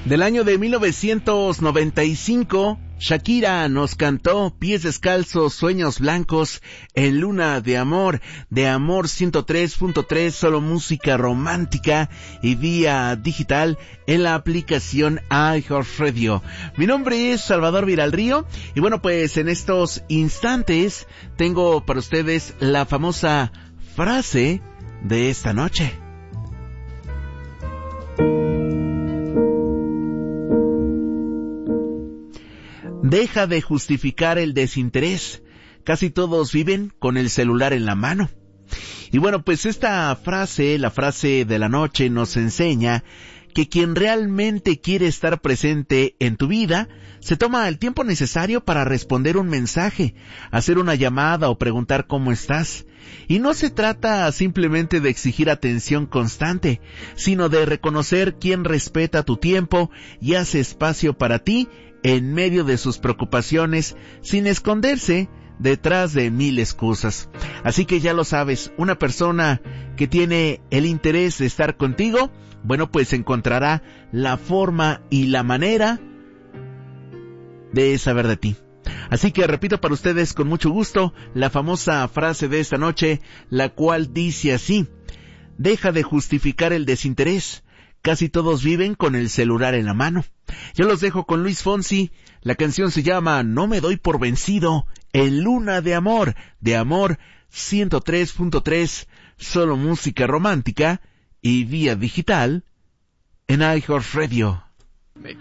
Del año de 1995, Shakira nos cantó Pies Descalzos, Sueños Blancos, en Luna de Amor 103.3, solo música romántica y vía digital en la aplicación iHeartRadio. Mi nombre es Salvador Viralrío y bueno, pues en estos instantes tengo para ustedes la famosa frase de esta noche. Deja de justificar el desinterés. Casi todos viven con el celular en la mano. Y bueno, pues esta frase, la frase de la noche, nos enseña que quien realmente quiere estar presente en tu vida, se toma el tiempo necesario para responder un mensaje, hacer una llamada o preguntar cómo estás. Y no se trata simplemente de exigir atención constante, sino de reconocer quién respeta tu tiempo y hace espacio para ti en medio de sus preocupaciones, sin esconderse detrás de mil excusas. Así que ya lo sabes, una persona que tiene el interés de estar contigo, bueno, pues encontrará la forma y la manera de saber de ti. Así que repito para ustedes con mucho gusto la famosa frase de esta noche, la cual dice así: deja de justificar el desinterés. Casi todos viven con el celular en la mano. Yo los dejo con Luis Fonsi. La canción se llama No me doy por vencido, en Luna de Amor 103.3, solo música romántica y vía digital en iHeartRadio.